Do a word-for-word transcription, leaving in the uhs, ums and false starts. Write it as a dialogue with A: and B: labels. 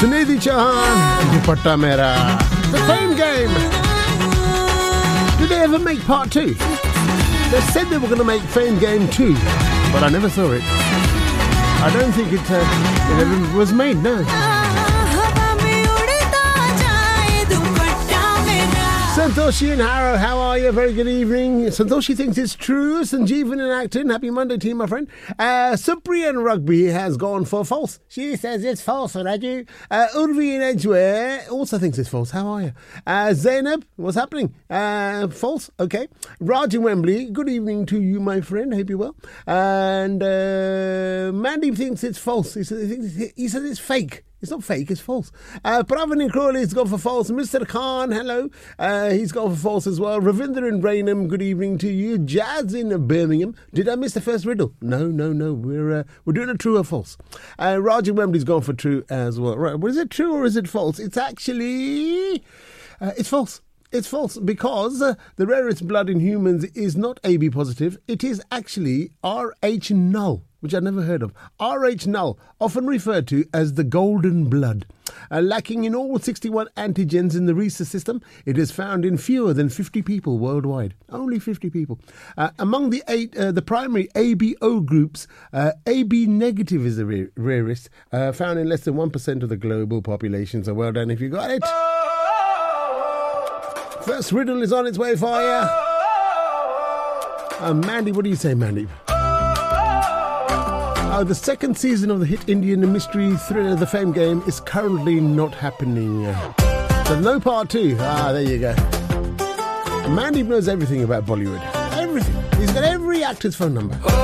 A: Sunidhi Chauhan, Dupatta Mera. The Fame Game. Did they ever make part two? They said they were going to make Fame Game two, but I never saw it. I don't think it, uh, it ever was made, no. Santoshi and Harrow, how are you? Very good evening. Santoshi thinks it's true. Sanjeevan in Acton, happy Monday to you, my friend. Uh, Supri in Rugby has gone for false. She says it's false, Raju. Uh, Urvi in Edgware also thinks it's false. How are you? Uh, Zainab, what's happening? Uh, false, okay. Raj in Wembley, good evening to you, my friend. Hope you're well. And uh, Mandy thinks it's false. He says, he says it's fake. It's not fake, it's false. Uh, Pravin in Crawley's gone for false. Mister Khan, hello. Uh, he's gone for false as well. Ravinder in Rainham, good evening to you. Jazz in Birmingham. Did I miss the first riddle? No, no, no. We're uh, we're doing a true or false. Uh, Roger Wembley's gone for true as well. Right, well, is it true or is it false? It's actually... Uh, it's false. It's false because uh, the rarest blood in humans is not A B positive. It is actually R H null, which I've never heard of. R H null, often referred to as the golden blood. Uh, lacking in all sixty-one antigens in the rhesus system, it is found in fewer than fifty people worldwide. Only fifty people. Uh, among the eight, uh, the primary A B O groups, uh, A B negative is the ra- rarest, uh, found in less than one percent of the global population. So well done if you got it. First riddle is on its way for you. Uh, Mandy, what do you say, Mandy? Uh, the second season of the hit Indian mystery thriller The Fame Game is currently not happening. So no part two. Ah, there you go. Mandy knows everything about Bollywood. Everything. He's got every actor's phone number.